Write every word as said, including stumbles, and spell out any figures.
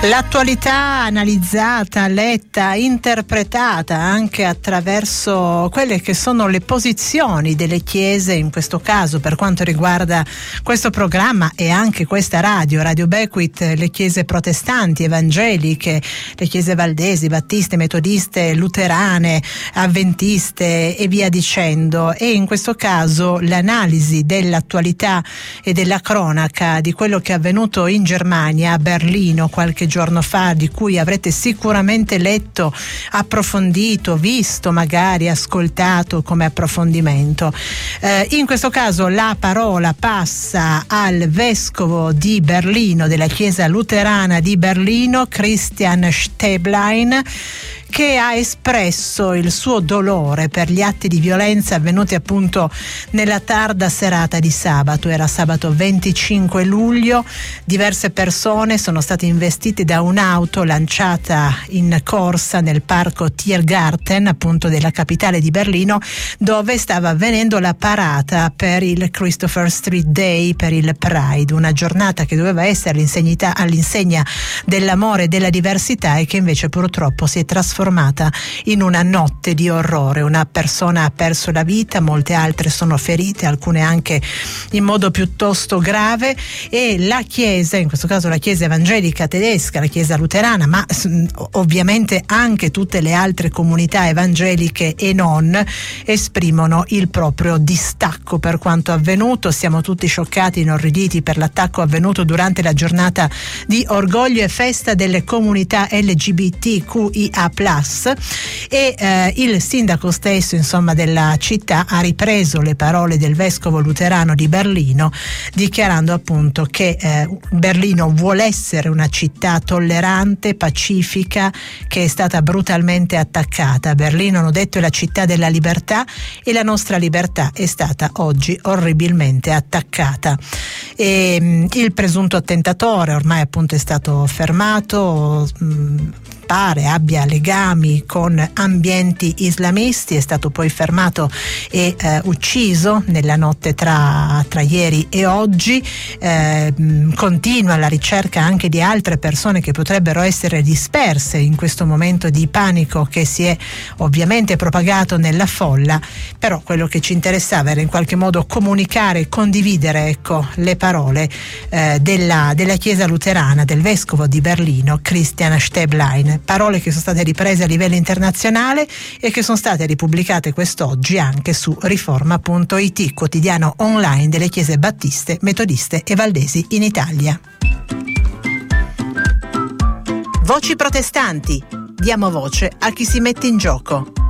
L'attualità analizzata, letta, interpretata anche attraverso quelle che sono le posizioni delle chiese, in questo caso per quanto riguarda questo programma e anche questa radio, Radio Bequit, le chiese protestanti, evangeliche, le chiese valdesi, battiste, metodiste, luterane, avventiste e via dicendo. E in questo caso l'analisi dell'attualità e della cronaca di quello che è avvenuto in Germania, a Berlino, qualche giorno fa, di cui avrete sicuramente letto, approfondito, visto, magari ascoltato come approfondimento. Eh, in questo caso la parola passa al vescovo di Berlino, della Chiesa luterana di Berlino, Christian Stäblein, che ha espresso il suo dolore per gli atti di violenza avvenuti appunto nella tarda serata di sabato. Era sabato venticinque luglio, diverse persone sono state investite da un'auto lanciata in corsa nel parco Tiergarten, appunto della capitale di Berlino, dove stava avvenendo la parata per il Christopher Street Day, per il Pride, una giornata che doveva essere all'insegna dell'amore e della diversità e che invece purtroppo si è trasformata in una notte di orrore. Una persona ha perso la vita, molte altre sono ferite, alcune anche in modo piuttosto grave, e la Chiesa, in questo caso la Chiesa evangelica tedesca, la Chiesa luterana, ma ovviamente anche tutte le altre comunità evangeliche e non, esprimono il proprio distacco per quanto avvenuto. Siamo tutti scioccati, inorriditi per l'attacco avvenuto durante la giornata di orgoglio e festa delle comunità L G B T Q I A plus, e eh, il sindaco stesso, insomma, della città ha ripreso le parole del vescovo luterano di Berlino, dichiarando appunto che eh, Berlino vuole essere una città tollerante, pacifica, che è stata brutalmente attaccata. Berlino, hanno detto, è la città della libertà e la nostra libertà è stata oggi orribilmente attaccata. E, mh, il presunto attentatore ormai appunto è stato fermato, mh, pare abbia legami con ambienti islamisti, è stato poi fermato e eh, ucciso nella notte tra, tra ieri e oggi. Eh, continua la ricerca anche di altre persone che potrebbero essere disperse in questo momento di panico che si è ovviamente propagato nella folla, però quello che ci interessava era in qualche modo comunicare e condividere, ecco, le parole eh, della, della Chiesa luterana, del vescovo di Berlino, Christian Stäblein. Parole che sono state riprese a livello internazionale e che sono state ripubblicate quest'oggi anche su riforma punto it, quotidiano online delle chiese battiste, metodiste e valdesi in Italia. Voci protestanti. Diamo voce a chi si mette in gioco.